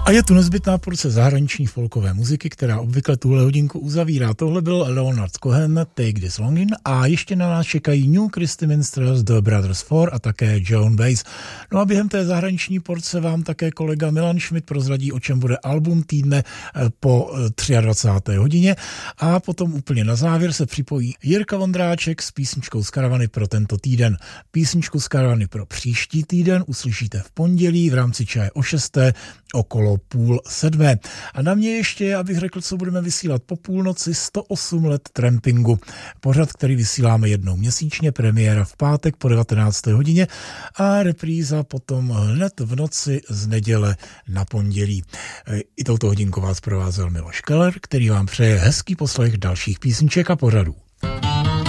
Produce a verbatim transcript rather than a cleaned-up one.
A je tu nezbytná porce zahraniční folkové muziky, která obvykle tuhle hodinku uzavírá. Tohle byl Leonard Cohen, Take This Longin, a ještě na nás čekají New Christy Minstrels, The Brothers Four a také Joan Baez. No a během té zahraniční porce vám také kolega Milan Schmidt prozradí, o čem bude album týdne po dvacáté třetí hodině, a potom úplně na závěr se připojí Jirka Vondráček s písničkou z karavany pro tento týden. Písničku z karavany pro příští týden uslyšíte v pondělí v rámci Čaje o šesté okolo půl sedmé. A na mě ještě, abych řekl, co budeme vysílat po půlnoci, sto osm let trampingu. Pořad, který vysíláme jednou měsíčně, premiéra v pátek po devatenácté hodině a repríza potom hned v noci z neděle na pondělí. I touto hodinku vás provázel Miloš Keller, který vám přeje hezký poslech dalších písniček a pořadů.